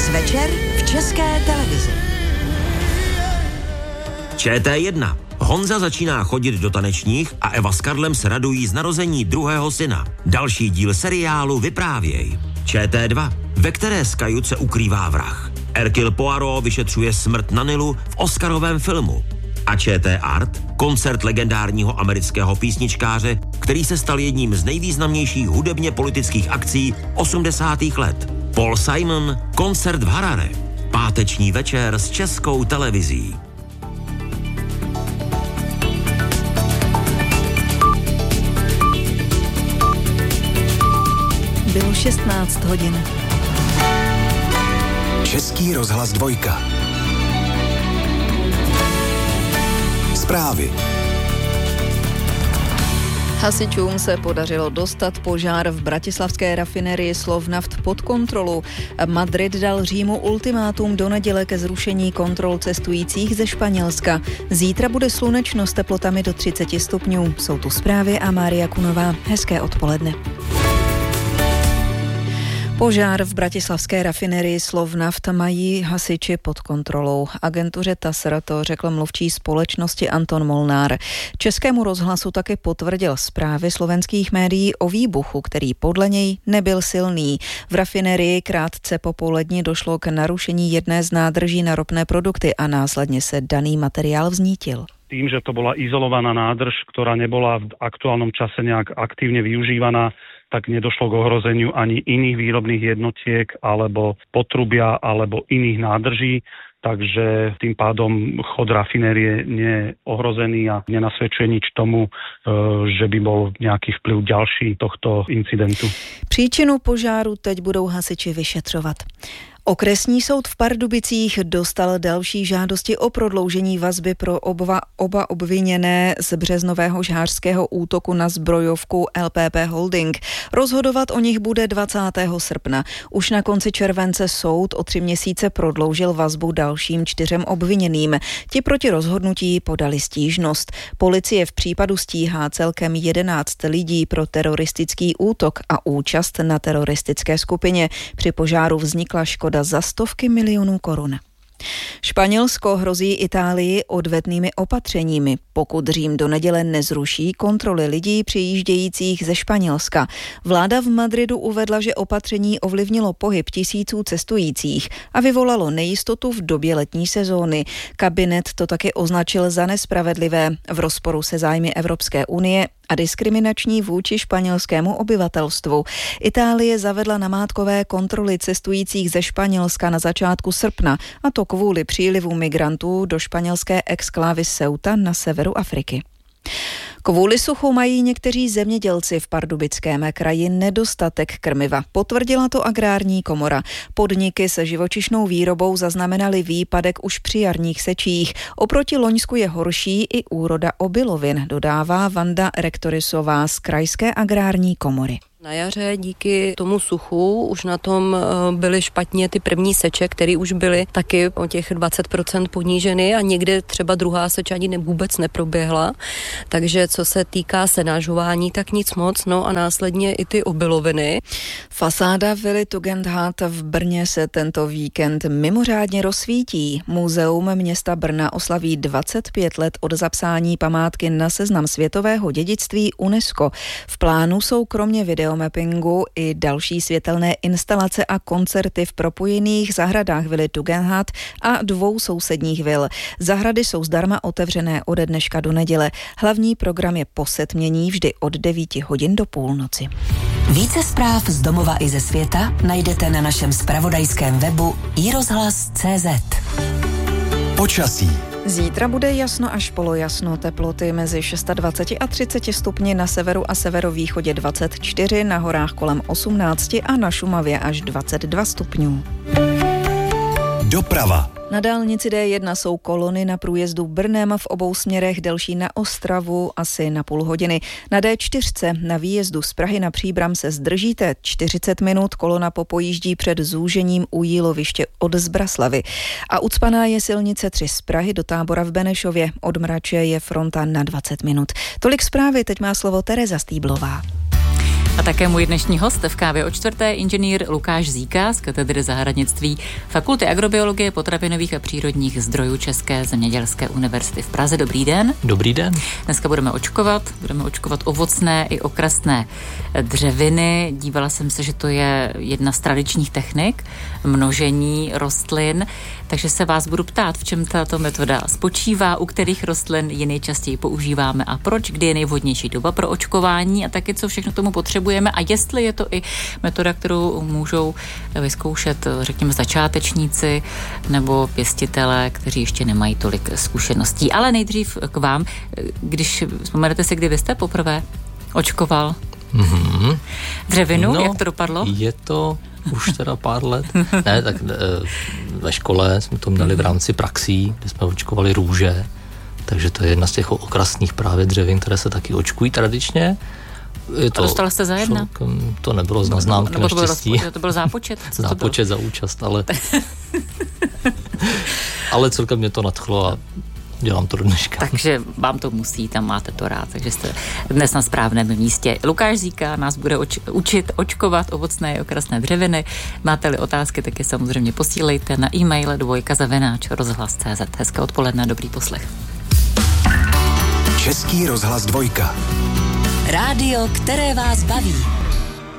Dnes večer v České televizi. ČT1. Honza začíná chodit do tanečních a Eva s Karlem se radují z narození druhého syna. Další díl seriálu Vyprávěj. ČT2. Ve které z kajut se ukrývá vrah. Hercule Poirot vyšetřuje smrt na Nilu v Oscarovém filmu. A ČT Art. Koncert legendárního amerického písničkáře, který se stal jedním z nejvýznamnějších hudebně politických akcí 80. let. Paul Simon. Koncert v Harare. Páteční večer s Českou televizí. Bylo 16 hodin. Český rozhlas 2. Zprávy. Hasičům se podařilo dostat požár v bratislavské rafinerii Slovnaft pod kontrolu. Madrid dal Římu ultimátum do neděle ke zrušení kontrol cestujících ze Španělska. Zítra bude slunečno s teplotami do 30 stupňů. Jsou tu zprávy a Mária Kunová. Hezké odpoledne. Požár v bratislavské rafinerii Slovnaft mají hasiči pod kontrolou. Agentuře TASR to řekl mluvčí společnosti Anton Molnár. Českému rozhlasu taky potvrdil zprávy slovenských médií o výbuchu, který podle něj nebyl silný. V rafinerii krátce po poledni došlo k narušení jedné z nádrží na ropné produkty a následně se daný materiál vznítil. Tým, že to bola izolovaná nádrž, ktorá nebola v aktuálnom čase nejak aktívne využívaná, tak nedošlo k ohrozeniu ani iných výrobných jednotiek alebo potrubia alebo iných nádrží. Takže tým pádom chod rafinérie nie je ohrozený a nenasvedčuje nič tomu, že by bol nejaký vplyv ďalší tohto incidentu. Příčinu požáru teď budou hasiči vyšetřovat. Okresní soud v Pardubicích dostal další žádosti o prodloužení vazby pro oba obviněné z březnového žhářského útoku na zbrojovku LPP Holding. Rozhodovat o nich bude 20. srpna. Už na konci července soud o 3 měsíce prodloužil vazbu dalším 4 obviněným. Ti proti rozhodnutí podali stížnost. Policie v případu stíhá celkem 11 lidí pro teroristický útok a účast na teroristické skupině. Při požáru vznikla škoda za stovky milionů korun. Španělsko hrozí Itálii odvetnými opatřeními, pokud Řím do neděle nezruší kontroly lidí přijíždějících ze Španělska. Vláda v Madridu uvedla, že opatření ovlivnilo pohyb tisíců cestujících a vyvolalo nejistotu v době letní sezóny. Kabinet to taky označil za nespravedlivé, v rozporu se zájmy Evropské unie a diskriminační vůči španělskému obyvatelstvu. Itálie zavedla namátkové kontroly cestujících ze Španělska na začátku srpna, a to kvůli přílivu migrantů do španělské exklávy Ceuta na severu Afriky. Kvůli suchu mají někteří zemědělci v Pardubickém kraji nedostatek krmiva. Potvrdila to Agrární komora. Podniky se živočišnou výrobou zaznamenaly výpadek už při jarních sečích. Oproti loňsku je horší i úroda obilovin, dodává Vanda Rektorisová z Krajské agrární komory. Na jaře díky tomu suchu už na tom byly špatně ty první seče, které už byly taky o těch 20% poníženy a někde třeba druhá seč ani vůbec neproběhla. Takže co se týká senážování, tak nic moc, no a následně i ty obiloviny. Fasáda vily Tugendhat v Brně se tento víkend mimořádně rozsvítí. Muzeum města Brna oslaví 25 let od zapsání památky na seznam světového dědictví UNESCO. V plánu jsou kromě videomappingu i další světelné instalace a koncerty v propojených zahradách vily Tugendhat a 2 sousedních vil. Zahrady jsou zdarma otevřené ode dneška do neděle. Hlavní program je po setmění vždy od 9 hodin do půlnoci. Více zpráv z domova i ze světa najdete na našem zpravodajském webu iRozhlas.cz. Počasí. Zítra bude jasno až polojasno, teploty mezi 26 a 30 stupni, na severu a severovýchodě 24, na horách kolem 18 a na Šumavě až 22 stupňů. Doprava. Na dálnici D1 jsou kolony na průjezdu Brnem v obou směrech, delší na Ostravu asi na půl hodiny. Na D4 na výjezdu z Prahy na Příbram se zdržíte 40 minut, kolona popojíždí před zúžením u Jíloviště od Zbraslavy. A ucpaná je silnice 3 z Prahy do Tábora v Benešově, od Mrače je fronta na 20 minut. Tolik zprávy, teď má slovo Tereza Stýblová. A také můj dnešní host v Kávě o čtvrté, inženýr Lukáš Zíka z katedry zahradnictví Fakulty agrobiologie, potravinových a přírodních zdrojů České zemědělské univerzity v Praze. Dobrý den. Dobrý den. Dneska budeme očkovat ovocné i okrasné dřeviny. Dívala jsem se, že to je jedna z tradičních technik množení rostlin, takže se vás budu ptát, v čem tato metoda spočívá, u kterých rostlin ji nejčastěji používáme a proč, kdy je nejvhodnější doba pro očkování a taky co všechno tomu potřebujeme a jestli je to i metoda, kterou můžou vyzkoušet, řekněme, začátečníci nebo pěstitelé, kteří ještě nemají tolik zkušeností. Ale nejdřív k vám, když vzpomenete si, kdy vy jste poprvé očkoval dřevinu, jak to dopadlo? Je to už teda pár let. Ne, tak ve škole jsme to měli v rámci praxí, kde jsme očkovali růže, takže to je jedna z těch okrasných právě dřevin, které se taky očkují tradičně. A dostal jste za jedna? To nebylo na známky naštěstí. To byl zápočet? Zápočet za účast, ale ale celkem mě to nadchlo a dělám to do dneška. Takže vám to musí, tam máte to rád, takže jste dnes na správném místě. Lukáš Zíka nás bude učit očkovat ovocné a okrasné dřeviny. Máte-li otázky, tak je samozřejmě posílejte na e-mail dvojka@rozhlas.cz. Hezké odpoledne, dobrý poslech. Český rozhlas 2. Rádio, které vás baví.